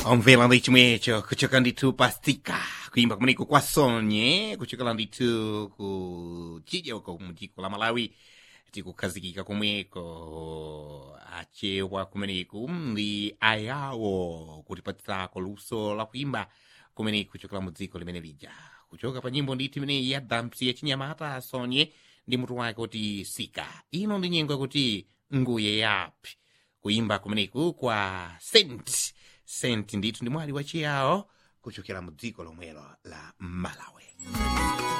Omvela ndi chimwecho kuchoka ndithu pastika kuimba kumeneko kwa sonye kuchokera ndithu ku chidya uko mdziko la Malawi tikukhazikika komweko achewa kumeneko ndi ayawo kutipatsirako luso la kuimba kumeneko kuchokera mudziko limene lija kuchoka pa nyimbo ndithu imeneyi ya damsi ya chinyamata sonye ndi mutu wake kuti sika ino ndi nyengo kuti nguye yapi kuimba kumeneko kwa senti ndithu ndi mwali wachiyawo kuchokera mudziko lomwelo la Malawi.